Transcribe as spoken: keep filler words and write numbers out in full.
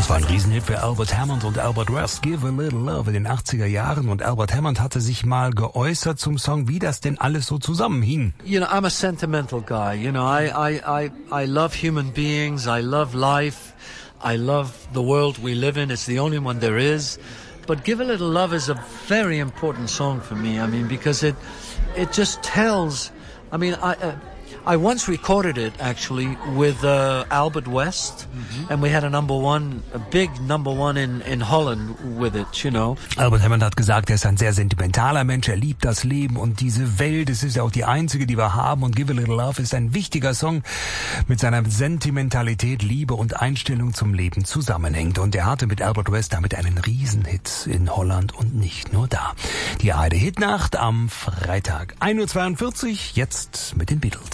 war ein Riesenhit für Albert Hammond und Albert West, Give a Little Love in den achtziger Jahren. Und Albert Hammond hatte sich mal geäußert zum Song, wie das denn alles so zusammenhing. You know, I'm a sentimental guy. You know, I, I, I, I love human beings. I love life. I love the world we live in. It's the only one there is. But Give a Little Love is a very important song for me. I mean, because it, it just tells, I mean, I, uh, I once recorded it actually with uh, Albert West, mm-hmm. and we had a number one, a big number one in, in Holland with it, you know. Albert Hammond hat gesagt, er ist ein sehr sentimentaler Mensch, er liebt das Leben und diese Welt, es ist ja auch die einzige, die wir haben, und Give a Little Love ist ein wichtiger Song mit seiner Sentimentalität, Liebe und Einstellung zum Leben zusammenhängt. Und er hatte mit Albert West damit einen Riesenhit in Holland und nicht nur da. Die A R D Hitnacht am Freitag, ein Uhr zweiundvierzig, jetzt mit den Beatles.